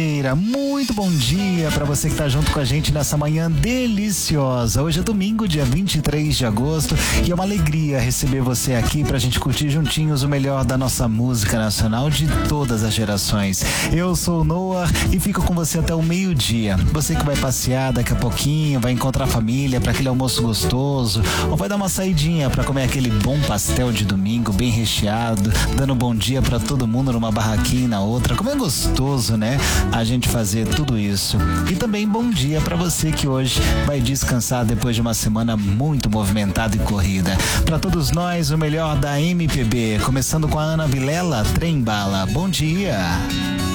Muito bom dia para você que está junto com a gente nessa manhã deliciosa. Hoje é domingo, dia 23 de agosto, e é uma alegria receber você aqui para a gente curtir juntinhos o melhor da nossa música nacional de todas as gerações. Eu sou o Noah e fico com você até o meio-dia. Você que vai passear daqui a pouquinho, vai encontrar a família para aquele almoço gostoso, ou vai dar uma saidinha para comer aquele bom pastel de domingo bem recheado, dando bom dia para todo mundo numa barraquinha e na outra. Como é gostoso, né? A gente fazer tudo isso. E também bom dia para você que hoje vai descansar depois de uma semana muito movimentada e corrida. Para todos nós, o melhor da MPB, começando com a Ana Vilela, Trem Bala. Bom dia!